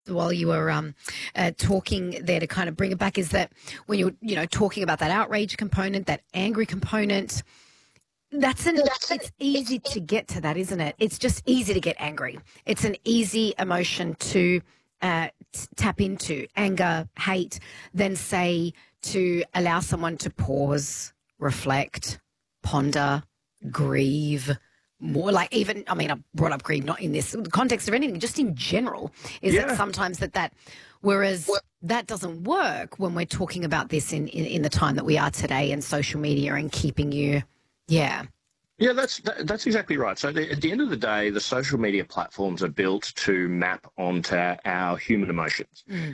while you were talking there to kind of bring it back is that when you're, talking about that outrage component, that angry component, it's easy to get to that, isn't it? It's just easy to get angry. It's an easy emotion to tap into, anger, hate, then say to allow someone to pause, reflect, ponder, grieve, more like even, I mean, I brought up grief not in this context of anything, just in general, is that sometimes whereas that doesn't work when we're talking about this in the time that we are today and social media and keeping you, Yeah, that's exactly right. So at the end of the day, the social media platforms are built to map onto our human emotions.